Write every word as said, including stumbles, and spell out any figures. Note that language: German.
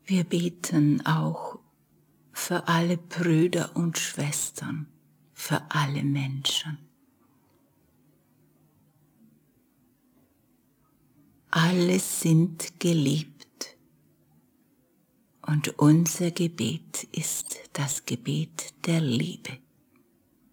Wir beten auch für alle Brüder und Schwestern, für alle Menschen. Alle sind geliebt und unser Gebet ist das Gebet der Liebe.